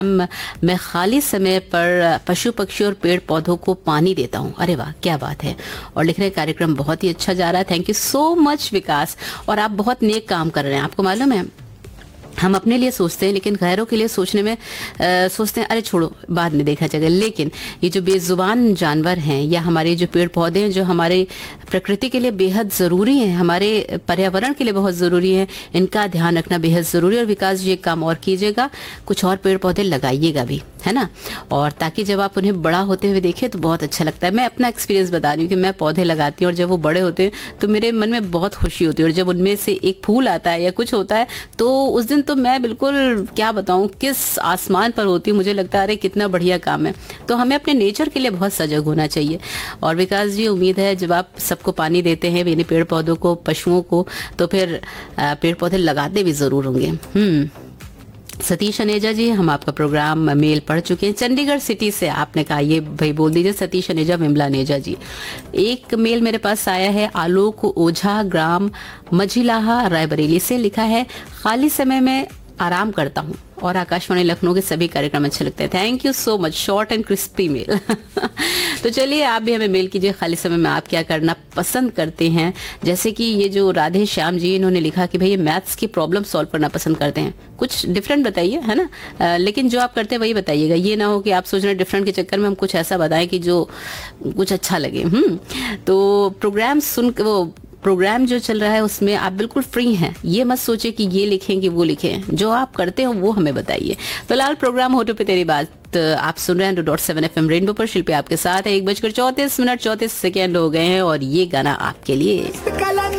मैं खाली समय पर पशु पक्षी और पेड़ पौधों को पानी देता हूँ। अरे वाह, क्या बात है। और लिख रहे हैं कार्यक्रम बहुत ही अच्छा जा रहा है, थैंक यू सो मच विकास। और आप बहुत नेक काम कर रहे हैं। आपको मालूम है, हम अपने लिए सोचते हैं लेकिन गैरों के लिए सोचने में सोचते हैं अरे छोड़ो बाद में देखा जाएगा। लेकिन ये जो बेजुबान जानवर हैं या हमारे जो पेड़ पौधे हैं जो हमारे प्रकृति के लिए बेहद ज़रूरी हैं, हमारे पर्यावरण के लिए बहुत ज़रूरी है, इनका ध्यान रखना बेहद ज़रूरी है। और विकास जी एक काम और कीजिएगा, कुछ और पेड़ पौधे लगाइएगा भी, है ना। और ताकि जब आप उन्हें बड़ा होते हुए देखें तो बहुत अच्छा लगता है। मैं अपना एक्सपीरियंस बता रही हूँ कि मैं पौधे लगाती हूँ और जब वो बड़े होते हैं तो मेरे मन में बहुत खुशी होती है। और जब उनमें से एक फूल आता है या कुछ होता है तो उस दिन तो मैं बिल्कुल क्या बताऊँ किस आसमान पर होती हूँ। मुझे लगता है अरे कितना बढ़िया काम है। तो हमें अपने नेचर के लिए बहुत सजग होना चाहिए। और विकास जी उम्मीद है जब आप सबको पानी देते हैं यानी पेड़ पौधों को, पशुओं को, तो फिर पेड़ पौधे लगाते भी जरूर होंगे। सतीश अनेजा जी, हम आपका प्रोग्राम मेल पढ़ चुके हैं चंडीगढ़ सिटी से। आपने कहा ये भाई बोल दीजिए सतीश अनेजा, विमला अनेजा जी। एक मेल मेरे पास आया है आलोक ओझा, ग्राम मझिलाहा, रायबरेली से। लिखा है खाली समय में आराम करता हूँ और आकाशवाणी लखनऊ के सभी कार्यक्रम अच्छे लगते हैं। Thank you so much, short and crispy mail. तो चलिए आप भी हमें मेल कीजिए, खाली समय में आप क्या करना पसंद करते हैं। जैसे कि ये जो राधे श्याम जी, इन्होंने लिखा कि भाई ये मैथ्स की प्रॉब्लम सॉल्व करना पसंद करते हैं। कुछ डिफरेंट बताइए, है ना। लेकिन जो आप करते हैं वही बताइएगा, ये ना हो कि आप सोच रहे हैं डिफरेंट के चक्कर में हम कुछ ऐसा बताएं कि जो कुछ अच्छा लगे। तो प्रोग्राम जो चल रहा है उसमें आप बिल्कुल फ्री हैं। ये मत सोचे कि ये लिखें कि वो लिखें, जो आप करते हो वो हमें बताइए। फिलहाल प्रोग्राम होटो पे तेरी बात आप सुन रहे हैं 2.7 FM रेनबो पर। शिल्पी आपके साथ है। 1:34 34 सेकेंड हो गए हैं और ये गाना आपके लिए।